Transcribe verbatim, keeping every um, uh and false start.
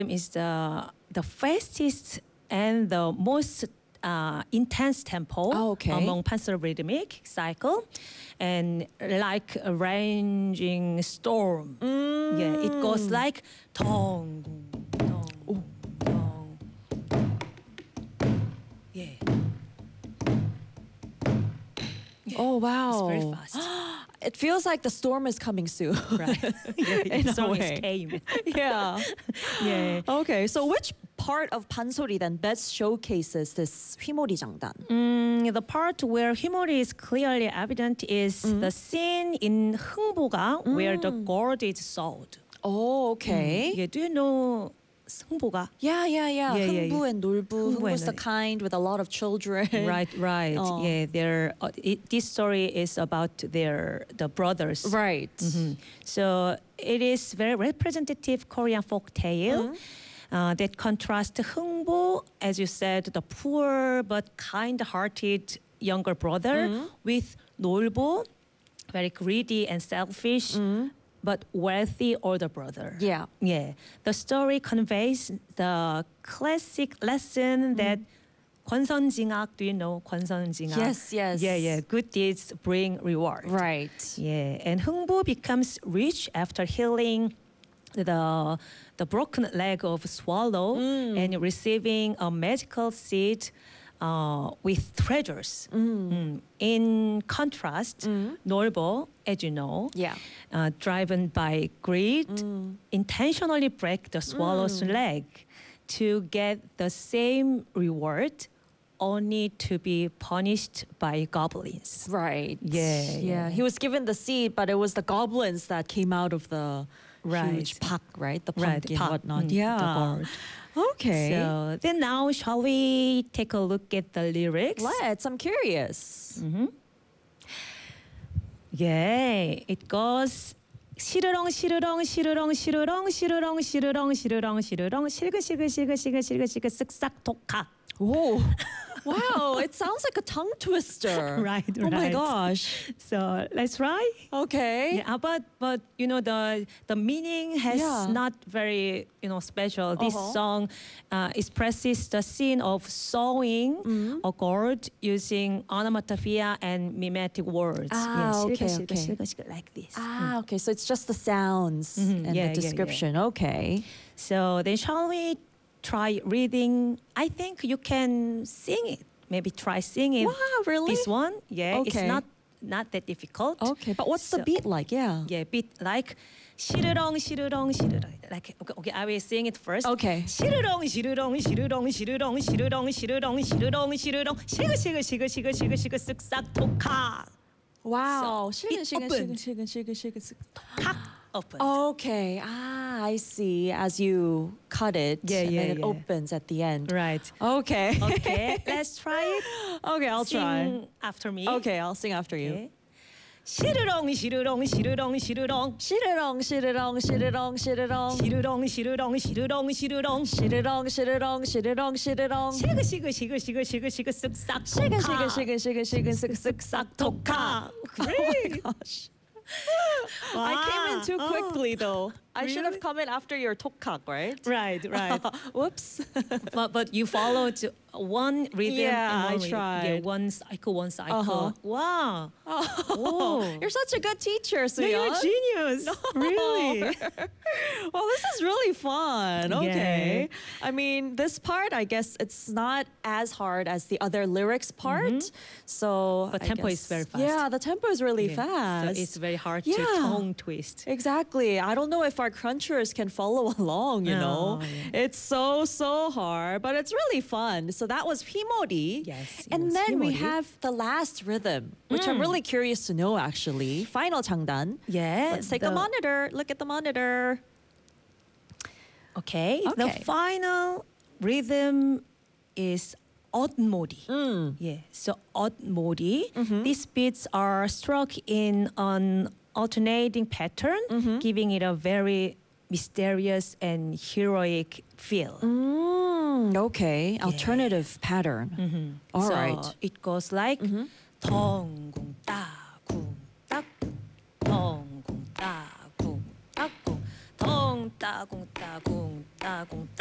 is the the fastest and the most uh, intense tempo Oh, okay. among panzerrhythmic cycle, and like a raging storm. Mm. Yeah, it goes like tong, tong, tong. Yeah. Yeah. Oh wow! It's very fast. It feels like the storm is coming soon. Right. Yeah, In the a song way. is came. Yeah. Yeah. Okay, so which part of Pansori then best showcases this 휘몰이 장단? Mm, the part where Himori is clearly evident is Mm. the scene in 흥보가 where the gourd is sold. Oh, okay. Yeah, do you know 흥보가? Yeah, yeah, yeah. Yeah, yeah, 흥부 yeah. and 놀부. 흥부 흥부 is and the kind with a lot of children. Right, right. Oh. Yeah, they're, uh, it, this story is about their the brothers. Right. Mhm. So it is very representative Korean folk tale. Uh, that contrasts 흥보, as you said, the poor but kind-hearted younger brother, with 놀보, very greedy and selfish, but wealthy older brother. Yeah. Yeah. The story conveys the classic lesson that 권선징악, do you know 권선징악? Yes, yes. Yeah, yeah. Good deeds bring reward. Right. Yeah, and 흥보 becomes rich after healing the the broken leg of swallow and receiving a magical seed uh, with treasures. Mm. In contrast, 놀보, as you know, Yeah. uh, driven by greed, intentionally break the swallow's leg to get the same reward, only to be punished by goblins. Right. Yeah, Yeah. yeah. He was given the seed, but it was the goblins that came out of the Right. huge pak, right? The Right, pumpkin, pak, whatnot. mm, the yeah. gourd. Okay. So then now, shall we take a look at the lyrics? Let's. I'm curious. Yeah, it goes. 시르렁 시르렁 시르렁 시르렁 시르렁 시르렁 시르렁 시르렁 실그 실그 실그 실그 실그 실그 쓱싹 독학. Whoa. Wow, it sounds like a tongue twister. Right, Oh my right. gosh. So let's try. Okay. Yeah, but but you know the the meaning has Yeah. not very you know special. This Uh-huh. song uh, expresses the scene of sewing Mm-hmm. a gourd using onomatopoeia and mimetic words. Ah, yeah, okay, 실그, 실그, okay. 실그, 실그, like this. Ah, okay. So it's just the sounds and Yeah, yeah, the yeah. description. Okay. So then shall we try reading? I think you can sing it. Maybe try singing Wow, really? this one. Yeah, it's Okay. not not that difficult. Okay, but what's the So- beat like? Yeah. Yeah, beat like 시르렁 시르렁 시르렁. Like okay, okay, I will sing it first. Okay. 시르렁 시르렁 시르렁 시르렁 시르렁 시르렁 시르렁 시르렁 시그 시그 시그 시그 시그 시그 쓱싹 독학. Wow. So, Shigan, it shigan, opened. shigan, shigan, shigan, shigan. 독학 open. Okay. Ah, I see. As you cut it, Yeah, and yeah, then it yeah. opens at the end. Right. Okay. Okay, let's try it. Okay, I'll try. Sing after me. Okay, I'll sing after you. Okay. 시르렁 시르렁 시르렁 시르렁 시르렁 시르렁 시르렁 시르렁 시르렁 시르렁 시르렁 시르렁 시르렁 시르렁 시르렁 시르렁 시그 시그 시그 시그 시그 시그 쓱싹 시근 독학. 시근 시근 시근 시근 쓱싹 독학. Great. Gosh. I came in too Wow. quickly though. I should have Really? come in after your 독학, right? Right, right. Whoops. but but you followed one rhythm. Yeah, and one I rhythm. Yeah, tried. one cycle, one cycle. Uh-huh. Wow. Oh. You're such a good teacher, No, you're a Suyeon. genius. Really. Well, this is really fun. Okay. I mean, this part, I guess it's not as hard as the other lyrics part. So, But I tempo is guess- very fast. Yeah, the tempo is really Yeah. fast. So it's very hard Yeah. to tongue twist. Exactly. I don't know if our crunchers can follow along, you know. Oh, yeah. It's so, so hard, but it's really fun. So that was Himori. Yes, it And was then we Himori. have the last rhythm, which I'm really curious to know actually. Final 장단. Yeah. Let's take the- a monitor. Look at the monitor. Okay. The Okay. final rhythm is odmodi. Mm. Yeah. So odmodi. Mm-hmm. These beats are struck in an alternating pattern, Mm-hmm. giving it a very mysterious and heroic feel. Mm, okay. Alternative pattern. All so right. Mm-hmm. it goes like 덩궁 따궁 따궁 덩궁 따궁 따궁 덩 따궁 따궁 따 공따공따